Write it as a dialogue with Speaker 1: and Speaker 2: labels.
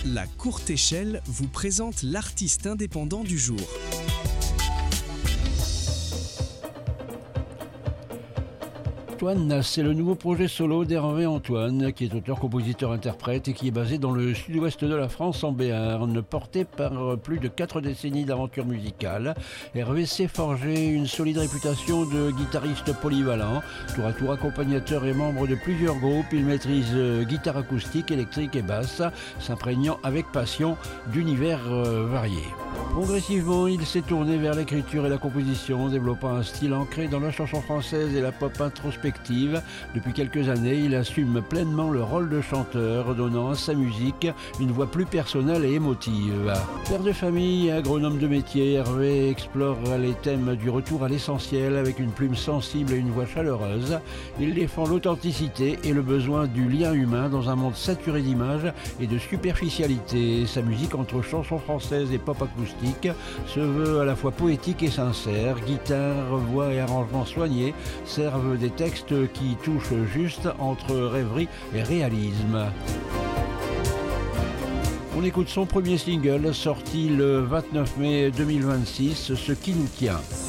Speaker 1: La Courte Échelle vous présente l'artiste indépendant du jour.
Speaker 2: Antoine, c'est le nouveau projet solo d'Hervé Antoine, qui est auteur-compositeur-interprète et qui est basé dans le sud-ouest de la France, en Béarn. Porté par plus de 4 décennies d'aventure musicale, Hervé s'est forgé une solide réputation de guitariste polyvalent. Tour à tour accompagnateur et membre de plusieurs groupes, il maîtrise guitare acoustique, électrique et basse, s'imprégnant avec passion d'univers variés. Progressivement, il s'est tourné vers l'écriture et la composition, développant un style ancré dans la chanson française et la pop introspective. Depuis quelques années, il assume pleinement le rôle de chanteur, donnant à sa musique une voix plus personnelle et émotive. Père de famille et agronome de métier, Hervé explore les thèmes du retour à l'essentiel avec une plume sensible et une voix chaleureuse. Il défend l'authenticité et le besoin du lien humain dans un monde saturé d'images et de superficialité. Sa musique entre chansons françaises et pop acoustique se veut à la fois poétique et sincère. Guitare, voix et arrangements soignés servent des textes qui touchent juste entre rêverie et réalisme. On écoute son premier single sorti le 29 mai 2026, Ce qui nous tient.